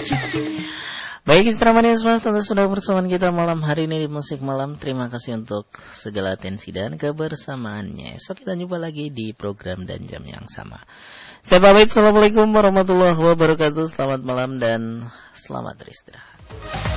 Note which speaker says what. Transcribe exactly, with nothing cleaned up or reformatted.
Speaker 1: Baik, Istramania Mas, tentu sudah bersama kita malam hari ini di Musik Malam. Terima kasih untuk segala atensi dan kebersamaannya. Esok kita jumpa lagi di program dan jam yang sama. Saya pamit, assalamualaikum warahmatullahi wabarakatuh. Selamat malam dan selamat beristirahat.